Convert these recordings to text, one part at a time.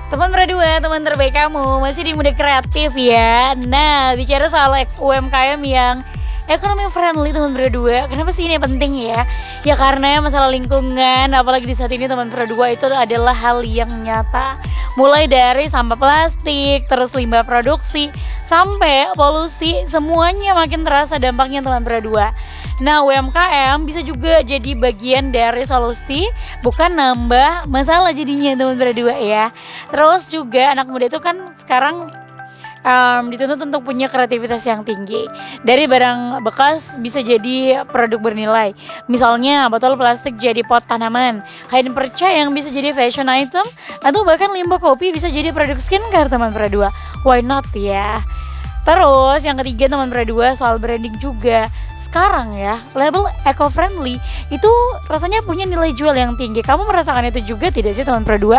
Teman berdua, teman terbaik kamu masih di Muda Kreatif ya. Nah, bicara soal UMKM yang ekonomi friendly teman berdua, kenapa sih ini penting ya? Ya karena masalah lingkungan, apalagi di saat ini teman berdua itu adalah hal yang nyata. Mulai dari sampah plastik, terus limbah produksi, sampai polusi, semuanya makin terasa dampaknya teman berdua. Nah, UMKM bisa juga jadi bagian dari solusi, bukan nambah masalah jadinya teman berdua ya. Terus juga anak muda itu kan sekarang dituntut untuk punya kreativitas yang tinggi. Dari barang bekas bisa jadi produk bernilai. Misalnya botol plastik jadi pot tanaman, kain perca yang bisa jadi fashion item, atau bahkan limbah kopi bisa jadi produk skincare teman berdua. Why not ya? Terus yang ketiga teman berdua soal branding juga. Sekarang ya, label eco-friendly itu rasanya punya nilai jual yang tinggi. Kamu merasakan itu juga tidak sih teman berdua?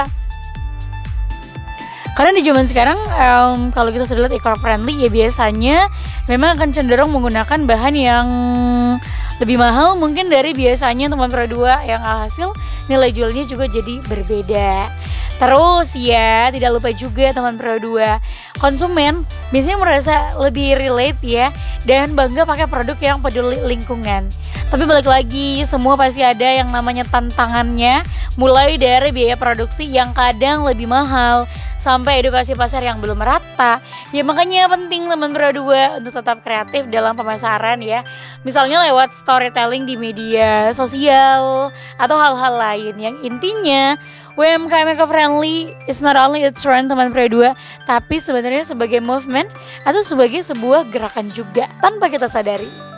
Karena di zaman sekarang kalau kita sudah lihat eco-friendly ya biasanya memang akan cenderung menggunakan bahan yang lebih mahal mungkin dari biasanya teman berdua, yang alhasil nilai jualnya juga jadi berbeda. Terus ya tidak lupa juga teman berdua, konsumen biasanya merasa lebih relate ya dan bangga pakai produk yang peduli lingkungan. Tapi balik lagi, semua pasti ada yang namanya tantangannya, mulai dari biaya produksi yang kadang lebih mahal sampai edukasi pasar yang belum merata. Ya makanya penting teman berdua untuk tetap kreatif dalam pemasaran ya. Misalnya lewat storytelling di media sosial atau hal-hal lain yang intinya UMKM eco-friendly is not only a trend teman berdua, tapi sebenarnya sebagai movement atau sebagai sebuah gerakan juga tanpa kita sadari.